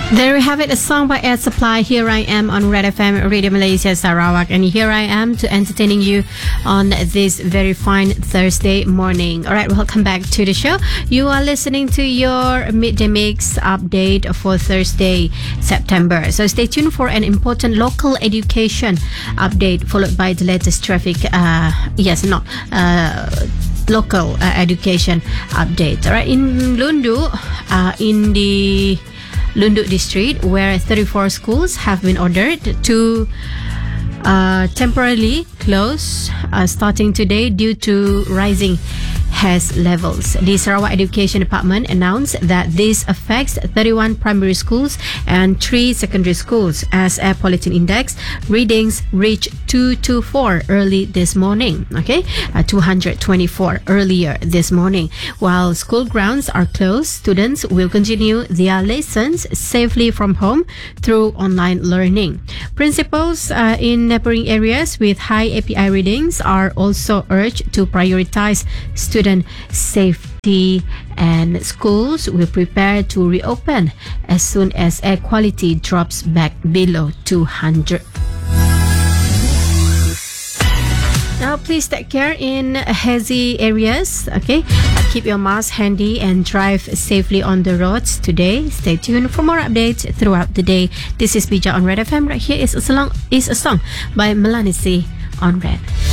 There we have it, a song by Air Supply. Here I am on Red FM, Radio Malaysia Sarawak, and here I am to entertaining you on this very fine Thursday morning. All right, welcome back to the show. You are listening to your Midday Mix update for Thursday, September. So stay tuned for an important local education update, followed by the latest traffic. Local education update. All right, in Lundu, in the Lundu district, where 34 schools have been ordered to temporarily close starting today due to rising HAZ levels. The Sarawak Education Department announced that this affects 31 primary schools and 3 secondary schools as air pollution index readings reached 224 early this morning. 224 earlier this morning. While school grounds are closed, students will continue their lessons safely from home through online learning. Principals in neighboring areas with high API readings are also urged to prioritize student safety, and schools will prepare to reopen as soon as air quality drops back below 200. Now, please take care in hazy areas. Keep your mask handy and drive safely on the roads today. Stay tuned for more updates throughout the day. This is Bija on Red FM. Right here is a song by Melanisi on Red.